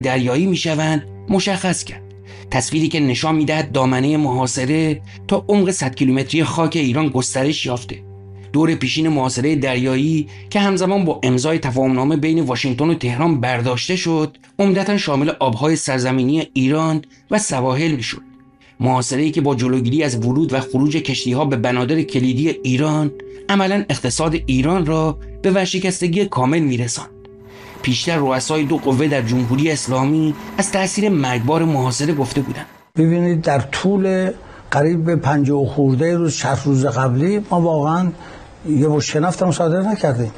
دریایی میشوند مشخص کرد. تصویری که نشان میدهد دامنه محاصره تا عمق 100 کیلومتری خاک ایران گسترش یافته. دور پیشین محاصره دریایی که همزمان با امضای تفاهمنامه بین واشنگتن و تهران برداشته شد، عمدتاً شامل آبهای سرزمینی ایران و سواحل میشد. محاصره‌ای که با جلوگیری از ورود و خروج کشتی‌ها به بنادر کلیدی ایران، عملاً اقتصاد ایران را به ورشکستگی کامل میرساند. پیشتر رؤسای دو قوه در جمهوری اسلامی از تأثیر مرگبار محاصره گفته بودند. ببینید در طول قریب به 50 خورده روز 60 روز قبلی ما واقعاً یه بشکه نفت هم صادر نکردیم.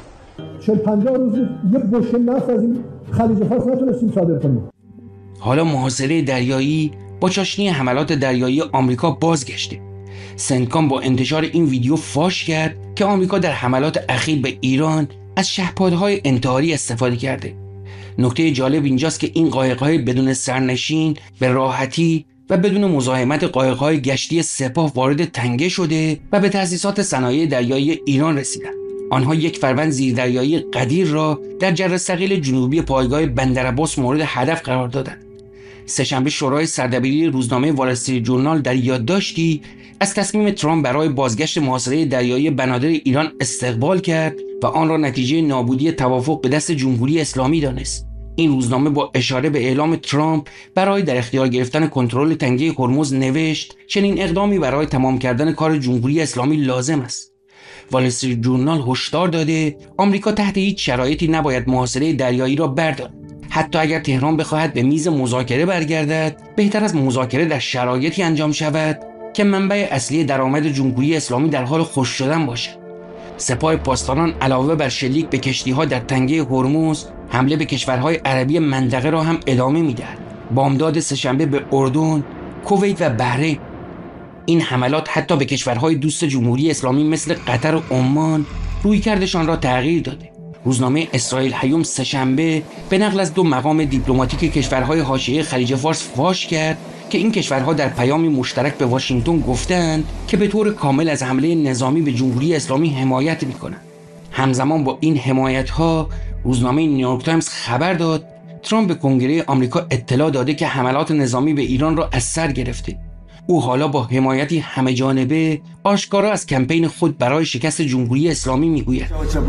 40-50 روز یه بشکه نفت از این خلیج فارس نتونستیم صادر کنیم. حالا محاصره دریایی با چاشنی حملات دریایی آمریکا بازگشته. سنتکام با انتشار این ویدیو فاش کرد که آمریکا در حملات اخیر به ایران از شهپادهای انتحاری استفاده کرده. نکته جالب اینجاست که این قایق‌های بدون سرنشین به راحتی و بدون مزاحمت قایق‌های گشتی سپاه وارد تنگه شده و به تأسیسات صنایع دریایی ایران رسیدند. آنها یک فروند زیردریایی قدیر را در جرثقیل جنوبی پایگاه بندرعباس مورد هدف قرار دادند. سه‌شنبه شورای سردبیری روزنامه وال استریت ژورنال در یادداشتی از تصمیم ترامپ برای بازگشت محاصره دریایی بنادر ایران استقبال کرد و آن را نتیجه نابودی توافق به دست جمهوری اسلامی دانست. این روزنامه با اشاره به اعلام ترامپ برای در اختیار گرفتن کنترل تنگه هرمز نوشت چنین اقدامی برای تمام کردن کار جمهوری اسلامی لازم است. وال استریت ژورنال هشدار داده آمریکا تحت هیچ شرایطی نباید محاصره دریایی را بردارد. حتی اگر تهران بخواهد به میز مذاکره برگردد، بهتر از مذاکره در شرایطی انجام شود که منبع اصلی درآمد جمهوری اسلامی در حال خشک شدن باشد. سپاه پاسداران علاوه بر شلیک به کشتی‌ها در تنگه هرمز، حمله به کشورهای عربی منطقه را هم ادامه می‌دهد. بامداد سه‌شنبه به اردن، کویت و بحرین. این حملات حتی به کشورهای دوست جمهوری اسلامی مثل قطر و عمان رویکردشان را تغییر داده. روزنامه اسرائیل هیوم سه‌شنبه به نقل از 2 مقام دیپلماتیک کشورهای حاشیه خلیج فارس فاش کرد که این کشورها در پیامی مشترک به واشنگتن گفتند که به طور کامل از حمله نظامی به جمهوری اسلامی حمایت می‌کنند. همزمان با این حمایت‌ها، روزنامه نیویورک تایمز خبر داد ترامپ به کنگره آمریکا اطلاع داده که حملات نظامی به ایران را از سر گرفته. او حالا با حمایتی همه‌جانبه آشکارا از کمپین خود برای شکست جمهوری اسلامی میگوید.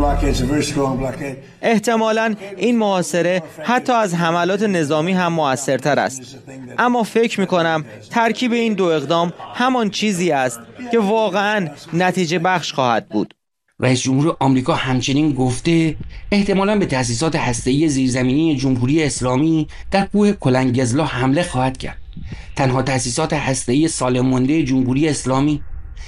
احتمالاً این محاصره حتی از حملات نظامی هم موثرتر است. اما فکر می‌کنم ترکیب این دو اقدام همان چیزی است که واقعاً نتیجه بخش خواهد بود. رئیس جمهور آمریکا همچنین گفته احتمالاً به تأسیسات هسته‌ای زیرزمینی جمهوری اسلامی در کوه کلنگزلا حمله خواهد کرد. تنها تأسیسات هسته‌ای سالم مانده جمهوری اسلامی.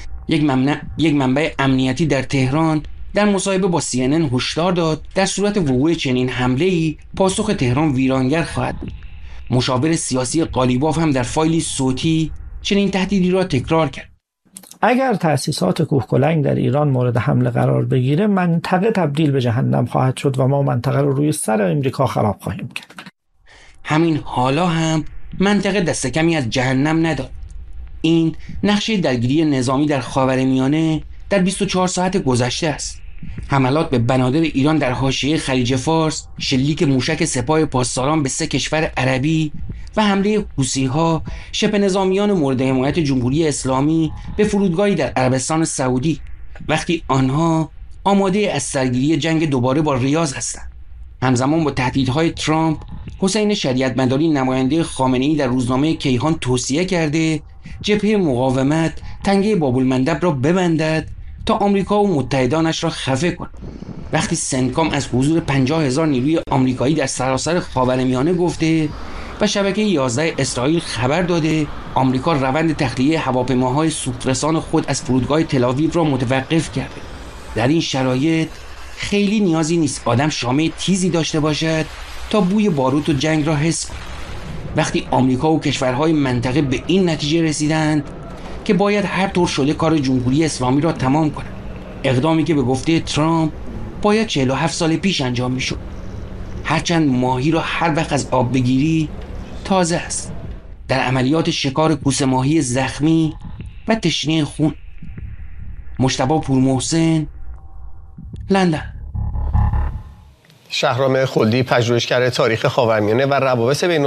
یک منبع امنیتی در تهران در مصاحبه با CNN هشدار داد در صورت وقوع چنین حمله‌ای پاسخ تهران ویرانگر خواهد بود. مشاور سیاسی قالیباف هم در فایلی صوتی چنین تهدیدی را تکرار کرد. اگر تأسیسات کوهکلنگ در ایران مورد حمله قرار بگیره، منطقه تبدیل به جهنم خواهد شد و ما منطقه رو روی سر امریکا خراب خواهیم کرد. همین حالا هم منطقه دست کمی از جهنم ندارد. این نقشه درگیری نظامی در خاورمیانه در 24 ساعت گذشته است. حملات به بنادر ایران در حاشیه خلیج فارس، شلیک موشک سپاه پاسداران به 3 کشور عربی و حمله حوثی‌ها شبه نظامیان مورد حمایت جمهوری اسلامی به فرودگاهی در عربستان سعودی، وقتی آنها آماده از سرگیری جنگ دوباره با ریاض هستند. همزمان با تهدیدهای ترامپ، حسین شریعتمداری نماینده خامنه‌ای در روزنامه کیهان توصیه کرده جبهه مقاومت تنگه باب‌المندب را ببندد تا آمریکا و متحدانش را خفه کند. وقتی سنتکام از حضور 50,000 نیروی آمریکایی در سراسر خاورمیانه گفته و شبکه 11 اسرائیل خبر داده آمریکا روند تخلیه هواپیماهای سوخت‌رسان خود از فرودگاه تل‌آویو را متوقف کرده. در این شرایط خیلی نیازی نیست آدم شامه تیزی داشته باشد تا بوی باروت و جنگ را حس کند. وقتی آمریکا و کشورهای منطقه به این نتیجه رسیدند که باید هر طور شده کار جمهوری اسلامی را تمام کنند، اقدامی که به گفته ترامپ باید 47 سال پیش انجام میشد. هرچند ماهی را هر وقت از آب بگیری تازه است. در عملیات شکار کوسه ماهی زخمی و تشنه خون. مجتبی پورمحسن، لندن. شهرام خلدی، پژوهشگر تاریخ خاورمیانه و روابط بین